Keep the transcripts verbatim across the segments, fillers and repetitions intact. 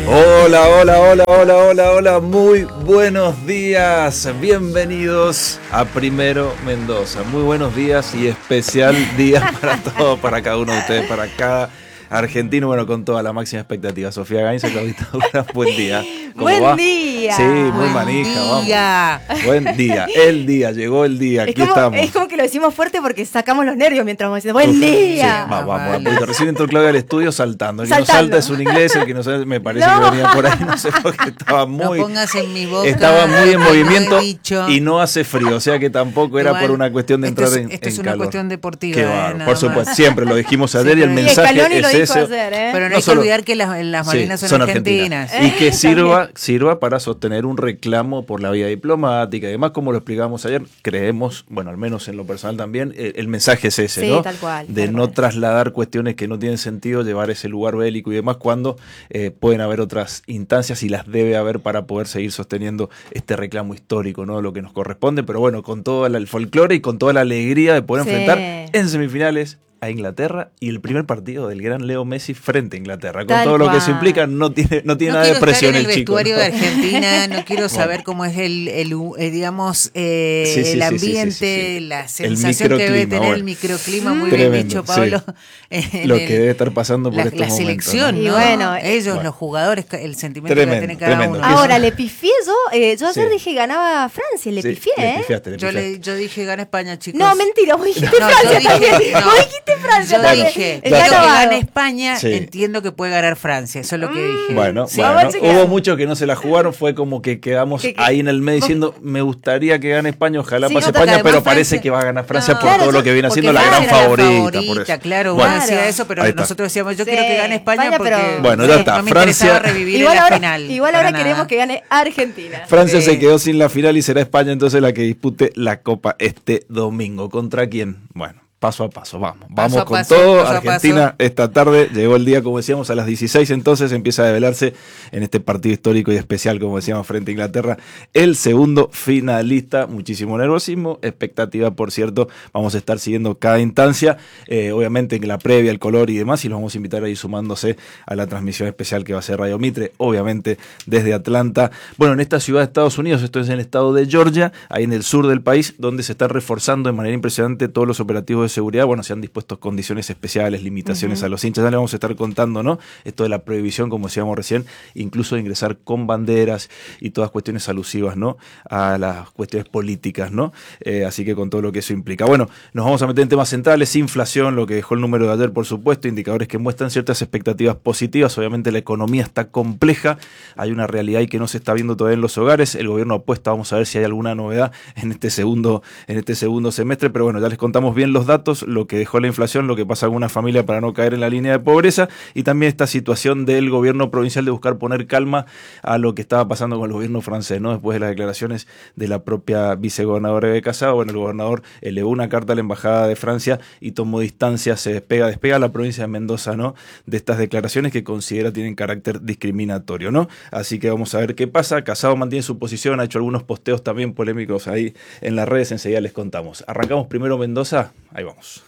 Hola, hola, hola, hola, hola, hola, muy buenos días, bienvenidos a Primero Mendoza, muy buenos días y especial día para todos, para cada uno de ustedes, para cada argentino, bueno, con toda la máxima expectativa. Sofía Gainza, Claudita Durán, buen día. ¿Cómo buen va? día. Sí, muy buen manija, día. vamos. Buen día, el día, llegó el día, Es aquí como, estamos. es como que lo decimos fuerte porque sacamos los nervios mientras vamos diciendo buen Uf, día. Sí, vamos, vamos, vale. porque recién entró Claudia al estudio saltando. El que Saltando. no salta es un inglés, el que no salta me parece No. que venía por ahí, no sé, porque estaba No muy... pongas en mi boca. Estaba muy en lo que movimiento no he dicho. y no hace frío, o sea que tampoco era Igual, por una cuestión de esto entrar es- en, esto en es una calor. cuestión deportiva, Qué eh, bárbaro, nada por supuesto, más. siempre lo dijimos ayer y el Sí, Y mensaje Scaloni lo es dijo ese. ayer, ¿eh? Pero no, No hay solo- que olvidar que las, las Sí, Malvinas son, son argentinas. argentinas. Y que Eh, sirva, sirva para sostener un reclamo por la vía diplomática y demás, como lo explicamos ayer, creemos, bueno, al menos en lo personal también, el, el mensaje es ese, Sí, ¿no? tal cual, De tal no cual. trasladar cuestiones que no tienen sentido, llevar ese lugar bélico y demás, cuando eh, pueden haber otras instancias y las debe haber para poder seguir sosteniendo este reclamo histórico, ¿no? Lo que nos corresponde, pero bueno, con todo el folclore y con toda la alegría de poder Sí. enfrentar en semifinales a Inglaterra y el primer partido del gran Leo Messi frente a Inglaterra. Con Tal todo lo que cual. eso implica, no tiene, no tiene No nada de quiero presión estar en el el chico. vestuario ¿no? de Argentina, no quiero Bueno. saber cómo es el, el, eh, digamos, eh, Sí, sí, el sí, sí, sí, ambiente, sí, sí. la El sensación que debe microclima, tener el bueno. microclima, muy Tremendo, bien dicho, sí. Pablo. en Lo el- que debe estar pasando por la, estos la momentos, selección, ¿no? Y ¿no? bueno, Ellos, bueno. los jugadores, el sentimiento Tremendo, que tiene cada tremendo. uno. Que Ahora, eso- le pifié yo, eh, yo ayer Sí. dije ganaba Francia, le Sí, pifié, le ¿eh? pifiaste, le Yo, pifiaste. le, yo dije gana España, chicos. No, mentira, vos dijiste No, Francia yo dije- también. no. Vos dijiste Francia Yo también. dije, Está quiero que grabado. gane España, Sí. entiendo que puede ganar Francia, eso es lo que dije. Bueno, Sí. bueno, Vamos a chequear. hubo muchos que no se la jugaron, fue como que quedamos Que- que- ahí en el medio vos- diciendo, me gustaría que gane España, ojalá Sí, pase nota que España, además pero parece Francia- que va a ganar Francia No, por claro, todo yo- lo que viene Porque haciendo la Francia gran era la favorita, por eso. claro, Bueno, uno decía eso, pero ahí está. nosotros decíamos, yo Sí, quiero que gane España, España, porque pero- Bueno, ya no está, me interesaba Francia- revivir Igual en la ahora, final. igual para ahora nada. queremos que gane Argentina. Francia Sí. se quedó sin la final y será España entonces la que dispute la Copa este domingo. ¿Contra quién? Bueno, paso a paso, vamos. Vamos a con paso, todo. paso a Argentina esta tarde llegó el día, como decíamos, a las dieciséis, entonces empieza a develarse en este partido histórico y especial, como decíamos, frente a Inglaterra, el segundo finalista. Muchísimo nerviosismo, expectativa, por cierto. Vamos a estar siguiendo cada instancia, eh, obviamente en la previa, el color y demás, y los vamos a invitar a ir sumándose a la transmisión especial que va a ser Radio Mitre, obviamente desde Atlanta. Bueno, en esta ciudad de Estados Unidos, esto es en el estado de Georgia, ahí en el sur del país, donde se están reforzando de manera impresionante todos los operativos de seguridad. Bueno, se han dispuesto condiciones especiales, limitaciones uh-huh. a los hinchas. Ya le vamos a estar contando, ¿no? Esto de la prohibición, como decíamos recién, incluso de ingresar con banderas y todas cuestiones alusivas, ¿no? A las cuestiones políticas, ¿no? Eh, así que con todo lo que eso implica. Bueno, nos vamos a meter en temas centrales, inflación, lo que dejó el número de ayer, por supuesto, indicadores que muestran ciertas expectativas positivas. Obviamente la economía está compleja, hay una realidad ahí que no se está viendo todavía en los hogares. El gobierno apuesta, vamos a ver si hay alguna novedad en este segundo, en este segundo semestre, pero bueno, ya les contamos bien los datos, lo que dejó la inflación, lo que pasa a alguna familia para no caer en la línea de pobreza, y también esta situación del gobierno provincial de buscar poner calma a lo que estaba pasando con el gobierno francés, ¿no? Después de las declaraciones de la propia vicegobernadora de Casado, bueno, el gobernador elevó una carta a la embajada de Francia y tomó distancia, se despega, despega la provincia de Mendoza, ¿no? De estas declaraciones que considera tienen carácter discriminatorio, ¿no? Así que vamos a ver qué pasa. Casado mantiene su posición, ha hecho algunos posteos también polémicos ahí en las redes, enseguida les contamos. Arrancamos primero Mendoza, ahí vamos.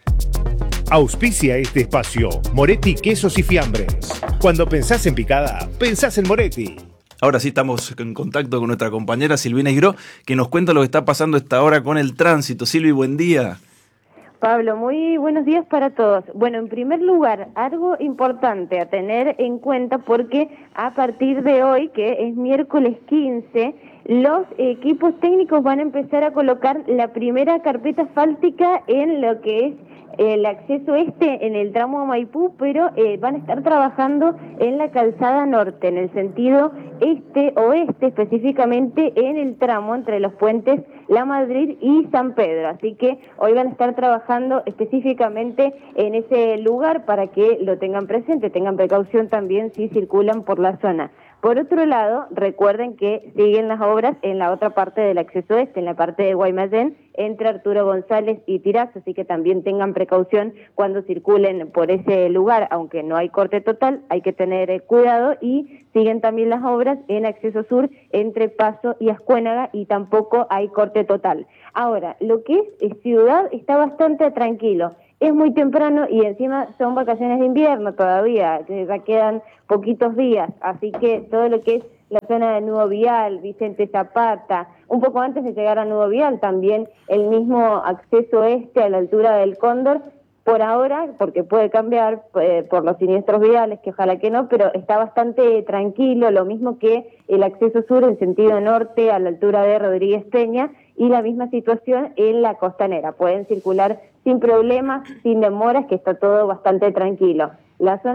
Auspicia este espacio Moretti Quesos y Fiambres. Cuando pensás en picada, pensás en Moretti. Ahora sí estamos en contacto con nuestra compañera Silvina Igró, que nos cuenta lo que está pasando esta hora con el tránsito. Silvi, buen día. Pablo, muy buenos días para todos. Bueno, en primer lugar, algo importante a tener en cuenta porque a partir de hoy, que es miércoles quince, los equipos técnicos van a empezar a colocar la primera carpeta asfáltica en lo que es el acceso este en el tramo a Maipú, pero eh, van a estar trabajando en la calzada norte, en el sentido este-oeste, específicamente en el tramo entre los puentes La Madrid y San Pedro. Así que hoy van a estar trabajando específicamente en ese lugar para que lo tengan presente, tengan precaución también si circulan por la zona. Por otro lado, recuerden que siguen las obras en la otra parte del acceso este, en la parte de Guaymallén, entre Arturo González y Tirazo, así que también tengan precaución cuando circulen por ese lugar, aunque no hay corte total, hay que tener cuidado, y siguen también las obras en acceso sur entre Paso y Ascuénaga y tampoco hay corte total. Ahora, lo que es, es ciudad está bastante tranquilo. es muy temprano y encima son vacaciones de invierno todavía, que ya quedan poquitos días, así que todo lo que es la zona de Nudo Vial, Vicente Zapata, un poco antes de llegar a Nudo Vial también el mismo acceso este a la altura del Cóndor, por ahora, porque puede cambiar eh, por los siniestros viales, que ojalá que no, pero está bastante tranquilo, lo mismo que el acceso sur en sentido norte a la altura de Rodríguez Peña, y la misma situación en la costanera. Pueden circular sin problemas, sin demoras, que está todo bastante tranquilo. La zona